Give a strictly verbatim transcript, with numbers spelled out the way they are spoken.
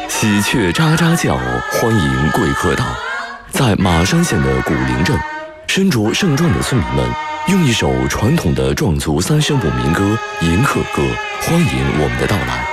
喜鹊喳喳叫，欢迎贵客到。在马山县的古陵镇，身着盛装的村民们用一首传统的壮族三声部民歌《迎客歌》欢迎我们的到来。